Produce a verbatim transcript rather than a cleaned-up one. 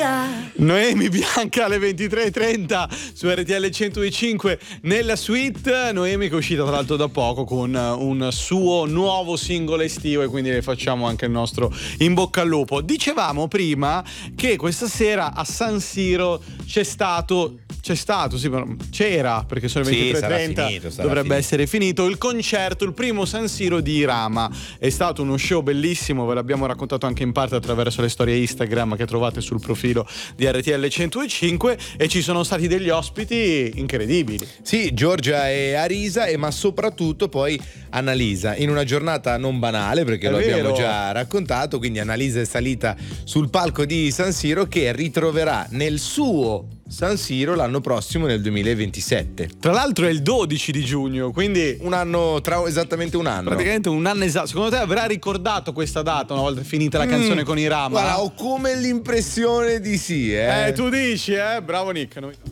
Noemi Bianca alle ventitré e trenta su R T L centodue e cinque nella suite. Noemi che è uscita tra l'altro da poco con un suo nuovo singolo estivo e quindi le facciamo anche il nostro in bocca al lupo. Dicevamo prima che questa sera a San Siro c'è stato C'è stato, sì, c'era perché sono le ventitré e trenta, sì, dovrebbe finito. essere finito il concerto, il primo San Siro di Rama. È stato uno show bellissimo, ve l'abbiamo raccontato anche in parte attraverso le storie Instagram che trovate sul profilo di R T L centodue e cinque, e ci sono stati degli ospiti incredibili. Sì, Giorgia e Arisa, e ma soprattutto poi Annalisa, in una giornata non banale perché È lo vero. abbiamo già raccontato. Quindi Annalisa è salita sul palco di San Siro, che ritroverà nel suo San Siro l'anno prossimo, nel duemilaventisette. Tra l'altro è il dodici di giugno, quindi un anno, tra esattamente un anno. Praticamente un anno esatto. Secondo te avrà ricordato questa data una volta finita la canzone mm, con i Rama? Guarda, ho come l'impressione di sì, eh. Eh, tu dici, eh? Bravo Nick. Noi...